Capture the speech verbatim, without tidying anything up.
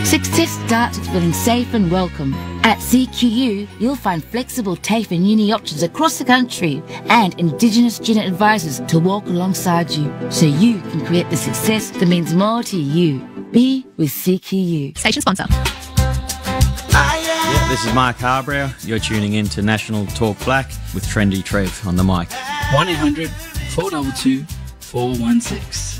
Success starts with feeling safe and welcome. At C Q U, you'll find flexible TAFE and uni options across the country and Indigenous student advisors to walk alongside you so you can create the success that means more to you. Be with C Q U. Station sponsor. Yeah, this is Mark Harbrow. You're tuning in to National Talk Black with Trendy Trev on the mic. one eight hundred four two two four one six.